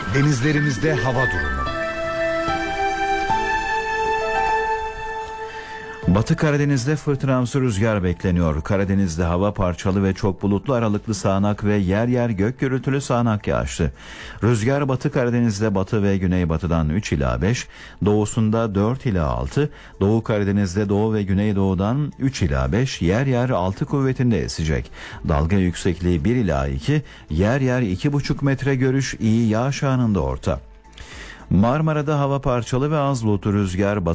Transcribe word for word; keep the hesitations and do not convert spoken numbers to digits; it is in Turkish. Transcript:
Denizlerimizde hava durumu. Batı Karadeniz'de fırtınamsı rüzgar bekleniyor. Karadeniz'de hava parçalı ve çok bulutlu, aralıklı sağanak ve yer yer gök gürültülü sağanak yağışlı. Rüzgar Batı Karadeniz'de batı ve güneybatıdan üç ila beş, doğusunda dört ila altı, Doğu Karadeniz'de doğu ve güneydoğudan üç ila beş, yer yer altı kuvvetinde esecek. Dalga yüksekliği bir ila iki, yer yer iki buçuk metre, görüş iyi, yağış anında orta. Marmara'da hava parçalı ve az bulutlu, rüzgar batı